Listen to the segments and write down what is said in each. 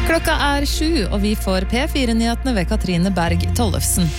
Klokka 7, og vi får P4-nyhetene ved Katrine Berg Tollefsen.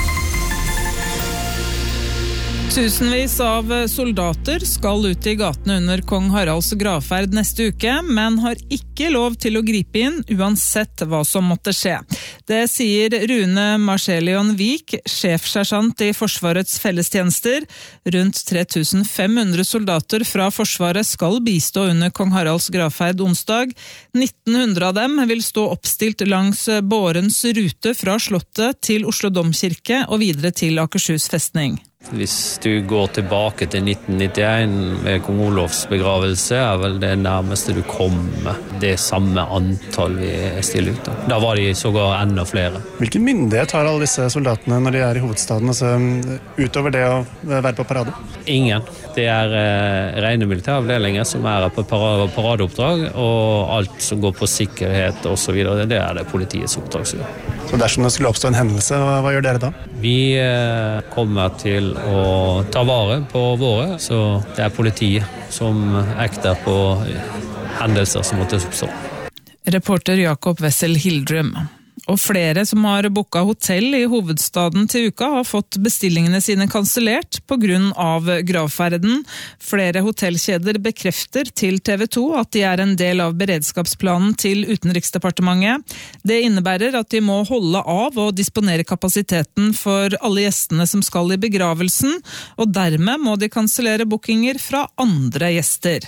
Tusenvis av soldater skal ut i gatene under kong Haralds gravferd neste uke, men har ikke lov til å gripe inn uansett hva som måtte skje. Det sier Rune Marcelion Vik, sjefsersjant i Forsvarets fellestjenester. Rundt 3500 soldater fra Forsvaret skal bistå under kong Haralds gravferd onsdag. 1900 av dem vil stå oppstilt langs bårens rute fra Slottet til Oslo Domkirke og videre til Akershus festning. Hvis du går tilbake til 1991 med kong Olavs begravelse, vel det nærmeste du kommer det samme antall vi stiller ut. Da var de sågar enda flere. Hvilken myndighet har alle disse soldatene når de i hovedstaden, altså utover det å være på parade? Ingen. Det rene militæravdelinger som her på paradeoppdrag, og alt som går på sikkerhet og så videre, det det politiets oppdrag. Så dersom det skulle oppstå en hendelse, hva gjør dere da? Vi kommer til å ta vare på våre, så det politiet som ekter på hendelser som måtte oppstå. Reporter Jakob Wessel Hildrum. Og flere som har booket hotell i hovedstaden til uka har fått bestillingene sine kansellert på grunn av gravferden. Flere hotellkjeder bekrefter til TV 2 at de en del av beredskapsplanen til Utenriksdepartementet. Det innebærer at de må holde av og disponere kapasiteten for alle gjestene som skal i begravelsen, og dermed må de kansellere bookinger fra andre gjester.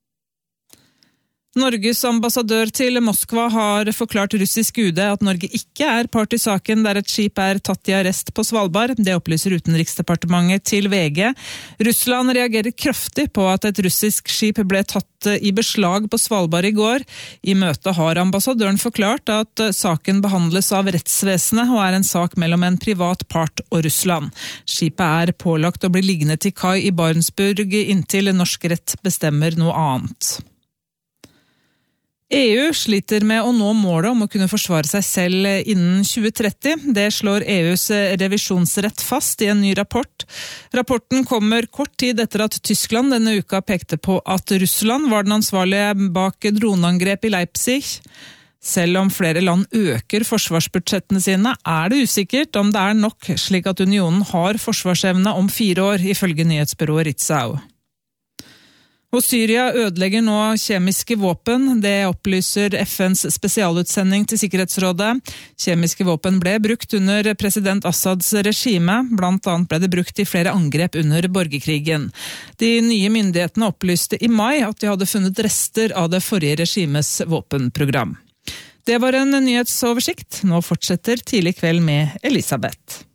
Norges ambassadør til Moskva har forklart russisk UD at Norge ikke part i saken der et skip tatt i arrest på Svalbard. Det opplyser Utenriksdepartementet til VG. Russland reagerer kraftig på at et russisk skip ble tatt i beslag på Svalbard i går. I møtet har ambassadøren forklart at saken behandles av rettsvesenet og en sak mellom en privat part og Russland. Skipet pålagt å bli liggende til kai i Barentsburg inntil norsk rett bestemmer noe annet. EU sliter med å nå målet om å kunne forsvare seg selv innen 2030. Det slår EUs revisjonsrett fast i en ny rapport. Rapporten kommer kort tid etter at Tyskland denne uka pekte på at Russland var den ansvarlige bak droneangrep i Leipzig. Selv om flere land øker forsvarsbudsjettene sine, det usikkert om det nok slik at unionen har forsvarsevne om 4 år, ifølge nyhetsbyrået Ritzau. Og Syria ødelegger nå kjemiske våpen. Det opplyser FNs spesialutsending til Sikkerhetsrådet. Kjemiske våpen ble brukt under president Assads regime. Blant annet ble det brukt i flere angrep under borgerkrigen. De nye myndighetene opplyste i mai at de hadde funnet rester av det forrige regimes våpenprogram. Det var en nyhetsoversikt. Nå fortsetter Tidlig kveld med Elisabeth.